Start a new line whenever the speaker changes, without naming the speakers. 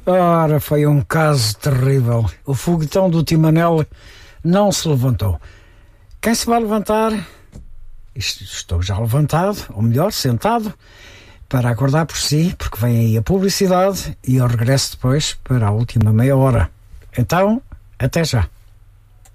Ora, foi um caso terrível. O foguetão do Timanel não se levantou. Quem se vai levantar? Estou já levantado, ou melhor, sentado, para acordar por si, porque vem aí a publicidade e eu regresso depois para a última meia hora. Então, até já.